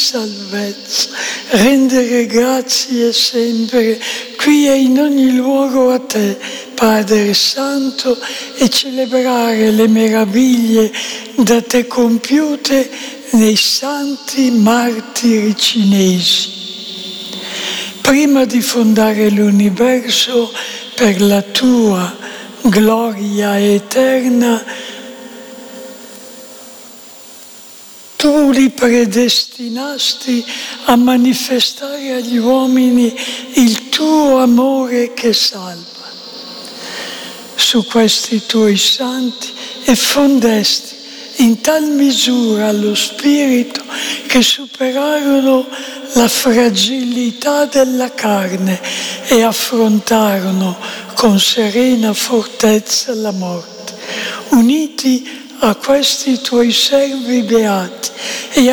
salvezza, rendere grazie sempre, qui e in ogni luogo a te, Padre Santo, e celebrare le meraviglie da te compiute nei santi martiri cinesi. Prima di fondare l'universo per la tua gloria eterna, tu li predestinasti a manifestare agli uomini il tuo amore che salva. Su questi tuoi santi effondesti in tal misura lo spirito che superarono la fragilità della carne e affrontarono con serena fortezza la morte. Uniti a questi tuoi servi beati e